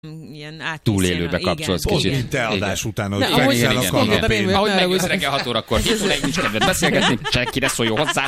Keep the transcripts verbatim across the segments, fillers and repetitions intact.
ilyen túlélőbe kapcsolsz kicsit. Mint te adás után, hogy felszáll a kanapén. Ahogy megjössz reggel hat órakor, hét óráig nincs kedved beszélgetni, senki ne szóljon hozzám.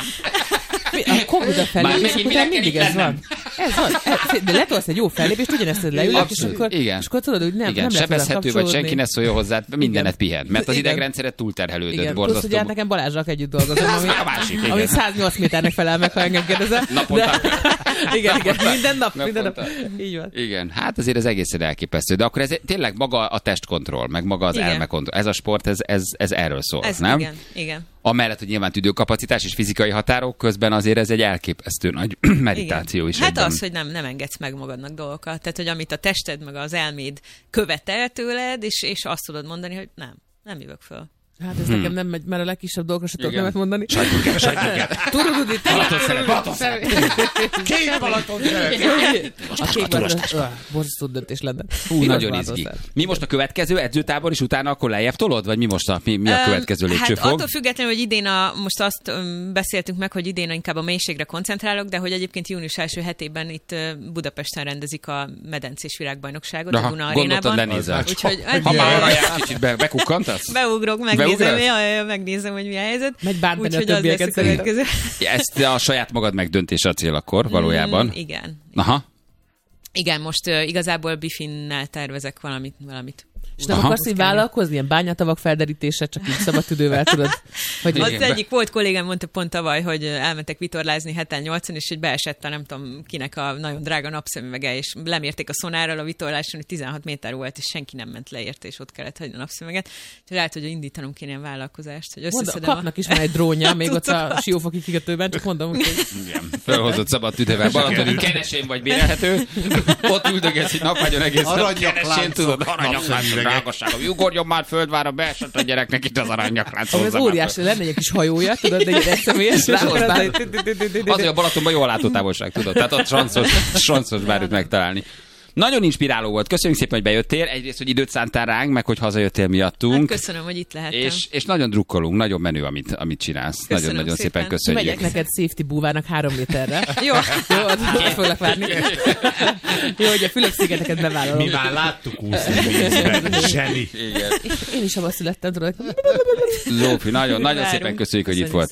A Covid fellépés után mindig ez van. Ez van. De letolsz egy jó fellépést, ugyanezt leülök, és akkor, igen. és akkor tudod, hogy nem, igen, nem lehet sebezhető vagy, senki ne szóljon hozzá, mindenet pihen, mert az idegrendszeret túlterhelődött, igen, borzasztó. plusz, hogy hát nekem Balázsral együtt dolgozom, ami, a másik, igen. ami száznyolc méternek felel meg, ha engem kérdezel. Naponta. De, igen, igen, minden nap, Naponta. minden nap. Így van. Igen, hát azért ez egészen elképesztő, de akkor ez tényleg maga a testkontroll, meg maga az elmekontroll. Ez a sport, ez, ez, ez erről szól, ez, nem? Igen, igen. Amellett, hogy nyilván tüdőkapacitás és fizikai határok közben azért ez egy elképesztő nagy meditáció igen. is. Hát egyben. az, hogy nem, nem engedsz meg magadnak dolgokat. Tehát, hogy amit a tested meg az elméd követel tőled, és, és azt tudod mondani, hogy nem, nem jövök föl. Hát ez hmm. nekem nem megy, mert a legkisebb dolgokra se tudok nemet mondani. Sajtbuket, sajtbuket. Tudod, itt Balaton szeret, Balaton szeret. Két Balaton szeret. A kék borzasztó döntés lenne. Hú, nagyon izgi. Mi most a következő edzőtábor, és utána akkor lejjebb tolod? Vagy mi most a, mi, mi a következő lépcsőfok? Hát attól függetlenül, hogy idén a, most azt um, beszéltünk meg, hogy idén inkább a mélységre koncentrálok, de hogy egyébként június első hetében itt Budapesten rendezik a medencés virágbajnokságot a Duna Arénában. Lenézel. Úgyhogy, ha már arra jár, kicsit be, bekukkantasz? Beugrok, megnézem, jaj, megnézem, hogy mi a helyzet. Megy bántani úgyhogy a az lesz a következő. Ezt a saját magad megdöntése a cél akkor valójában. Mm, igen. Aha. Igen, most uh, igazából Bifinnel tervezek valamit. valamit. És nem akarsz így vállalkozni? Ilyen bányatavak felderítése, csak így szabad tüdővel, tudod? Hogy az egyik volt kollégám mondta pont tavaly, hogy elmentek vitorlázni heten nyolcon, és hogy beesett a nem tudom kinek a nagyon drága napszemüvege, és lemérték a szonárral a vitorláson, hogy tizenhat méter volt, és senki nem ment le érte, és ott kellett hagyni a napszemüveget. Úgyhogy lehet, hogy indítanom kéne ilyen vállalkozást, hogy összeszedem. Kapnak a... is van egy drónja, még ott a Siófoki kikötőben, csak mondom, hogy... Igen, felhozott szabad tüdővel. Balatoni kenesén vagy bérelhető, ott üldögesz, hogy naphagyjon egész nap kenesén, tudod, aranyakláncok, drágaságom. Ugorjon már földvára, beesett a gyereknek itt az aranyaklánc. Ez óriási, lenne egy kis hajója, tudod, de egy egyszemélyes. Azért a Balatonban jó a látótávolság, tudod, tehát ott sanszos, sanszos bárüt megtalálni. Nagyon inspiráló volt. Köszönjük szépen, hogy bejöttél. Egyrészt, hogy időt szántál ránk, meg hogy hazajöttél miattunk. Hát köszönöm, hogy itt lehettem. És, és nagyon drukkolunk, nagyon menő, amit, amit csinálsz. Nagyon-nagyon szépen. szépen köszönjük. Megyek neked safety búvának három méterre. Jó. Jó, ott foglak várni. Jó, hogy a Fülöp-szigeteket bevállalom. Mi már láttuk úszni vízben. Zseni. Igen. Én is abban születtem, tudod. Zsófi, nagyon, nagyon szépen köszönjük, hogy itt voltál.